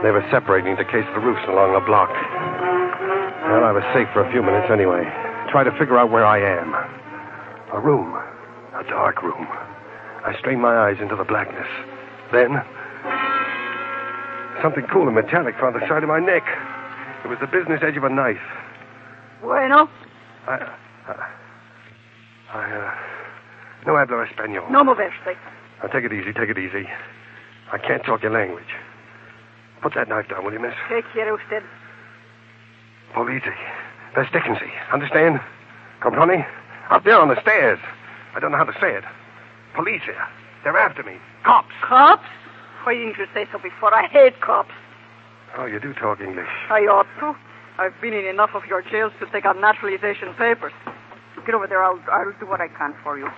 They were separating to case the roofs along the block. Well, I was safe for a few minutes anyway. Try to figure out where I am. A room. A dark room. I strained my eyes into the blackness. Then, something cool and metallic found the side of my neck. It was the business edge of a knife. Bueno. No hablo español. No moverte. Now, take it easy, take it easy. I can't talk your language. Put that knife down, will you, miss? ¿Qué quiere usted? Polizzi. That's Dickinsy. Understand? Comprende? Up there on the stairs. I don't know how to say it. Police here. They're after me. Cops. Cops? Why didn't you say so before? I hate cops. Oh, you do talk English. I ought to. I've been in enough of your jails to take out naturalization papers. Get over there. I'll do what I can for you.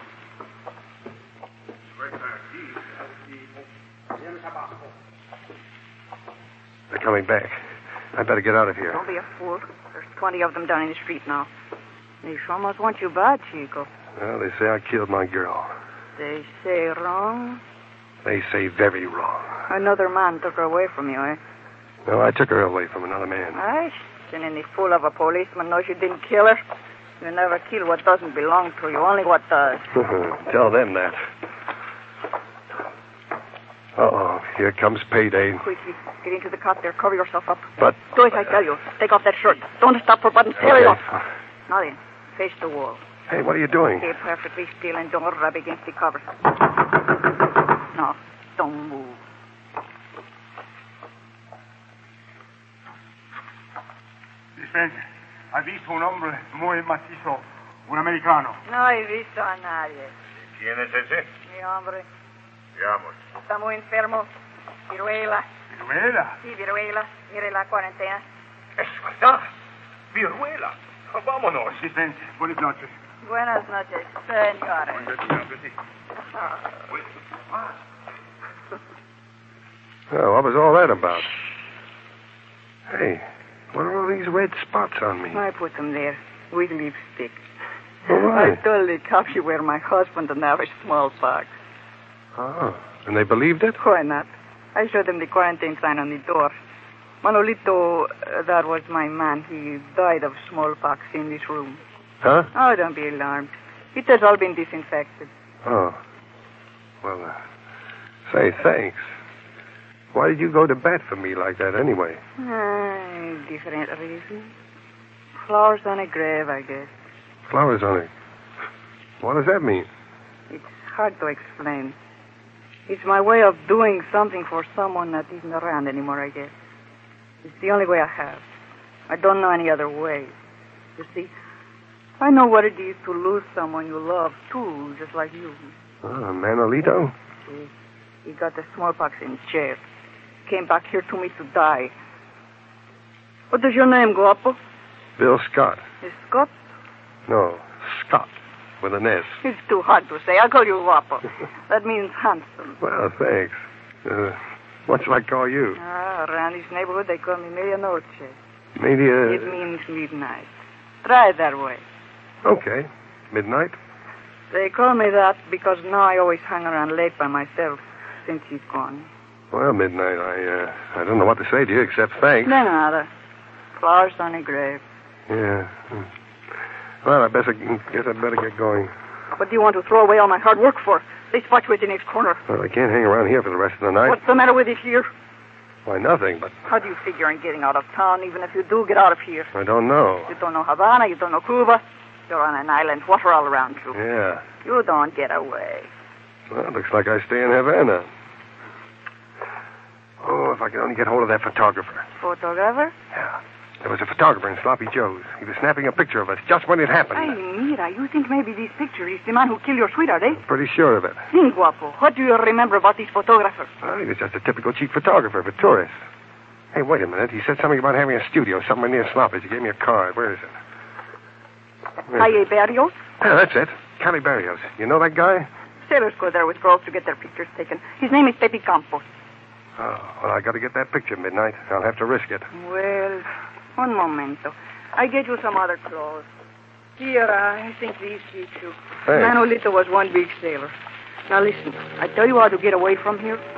They're coming back. I better get out of here. Don't be a fool. There's 20 of them down in the street now. They sure must want you bad, Chico. Well, they say I killed my girl. They say wrong? They say very wrong. Another man took her away from you, eh? No, I took her away from another man. Aye, and any fool of a policeman knows you didn't kill her. You never kill what doesn't belong to you, only what does. Tell them that. Uh-oh, here comes payday. Quickly, get into the cot there. Cover yourself up. But... Do as I tell you. Take off that shirt. Don't stop for buttons. Tear it off. Now then, face the wall. Hey, what are you doing? Stay perfectly still and don't rub against the covers. No, don't move. Dispense. Ha visto un hombre muy macizo, un americano. No he visto a nadie. ¿Quién es ese? Mi hombre. Veamos. Está muy enfermo. Viruela. ¿Viruela? Sí, viruela. Mire la cuarentena. Es verdad. Viruela. Vámonos. Dispense. Buenas noches. Buenas noches, señores. Oh, what was all that about? Hey, what are all these red spots on me? I put them there with lipstick. All right. I told the cops you were my husband and I was smallpox. Oh, and they believed it? Why not? I showed them the quarantine sign on the door. Manolito, that was my man. He died of smallpox in this room. Huh? Oh, don't be alarmed. It has all been disinfected. Oh. Well, say, thanks. Why did you go to bat for me like that anyway? Different reason. Flowers on a grave, I guess. Flowers on it. What does that mean? It's hard to explain. It's my way of doing something for someone that isn't around anymore, I guess. It's the only way I have. I don't know any other way. You see, I know what it is to lose someone you love, too, just like you. Oh, Manolito? He got the smallpox in jail. Came back here to me to die. What is your name, Guapo? Bill Scott. Is Scott? No, Scott, with an S. It's too hard to say. I'll call you Guapo. That means handsome. Well, thanks. What shall I call you? Around this neighborhood, they call me Medianoche. Maybe, It means midnight. Try it that way. Okay. Midnight? They call me that because now I always hang around late by myself since he's gone. Well, midnight, I don't know what to say to you except thanks. No nada. Flowers on a grave. Yeah. Well, I guess I'd better get going. What do you want to throw away all my hard work for? They spot you at the next corner. Well, I can't hang around here for the rest of the night. What's the matter with it here? Why, nothing, but... How do you figure on getting out of town, even if you do get out of here? I don't know. You don't know Havana, you don't know Cuba. You're on an island, water all around you. Yeah. You don't get away. Well, looks like I stay in Havana. Oh, if I could only get hold of that photographer. Photographer? Yeah. There was a photographer in Sloppy Joe's. He was snapping a picture of us just when it happened. Ay, mira, you think maybe this picture is the man who killed your sweetheart, eh? Pretty sure of it. Think, Guapo. What do you remember about this photographer? Well, he was just a typical cheap photographer for tourists. Hey, wait a minute. He said something about having a studio somewhere near Sloppy's. He gave me a card. Where is it? Calle Barrios? Yeah, that's it. Cali Barrios. You know that guy? Sailors go there with girls to get their pictures taken. His name is Pepe Campos. Oh, well, I got to get that picture midnight. I'll have to risk it. Well, un momento. I get you some other clothes. Here, I think these fit you. Thanks. Manolito was one big sailor. Now listen, I tell you how to get away from here.